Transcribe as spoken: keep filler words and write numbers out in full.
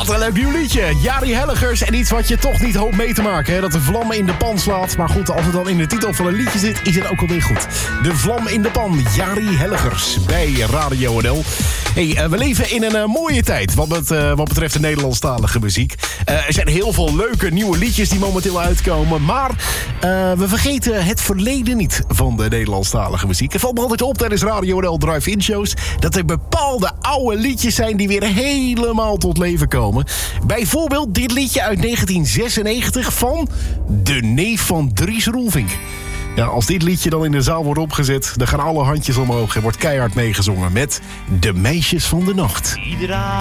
Wat een leuk nieuw liedje. Jari Hellegers en iets wat je toch niet hoopt mee te maken. Hè? Dat de vlam in de pan slaat. Maar goed, als het dan in de titel van een liedje zit, is het ook alweer goed. De vlam in de pan. Jari Hellegers bij Radio N L. Hey, uh, we leven in een uh, mooie tijd wat, het, uh, wat betreft de Nederlandstalige muziek. Uh, er zijn heel veel leuke nieuwe liedjes die momenteel uitkomen. Maar uh, we vergeten het verleden niet van de Nederlandstalige muziek. Het valt me altijd op tijdens Radio N L Drive-In shows dat er bepaalde oude liedjes zijn die weer helemaal tot leven komen. Bijvoorbeeld dit liedje uit negentien zesennegentig van de neef van Dries Roelvink. Ja, als dit liedje dan in de zaal wordt opgezet, dan gaan alle handjes omhoog en wordt keihard meegezongen met De Meisjes van de Nacht. Iedere